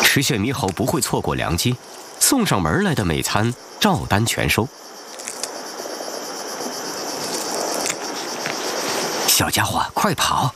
吃血猕猴不会错过良机，送上门来的美餐照单全收。小家伙，快跑！